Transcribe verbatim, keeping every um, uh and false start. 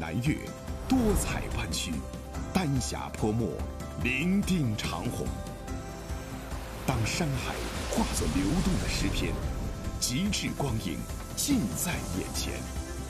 南岳，多彩湾区，丹霞泼墨，伶仃长虹。当山海化作流动的诗篇，极致光影尽在眼前。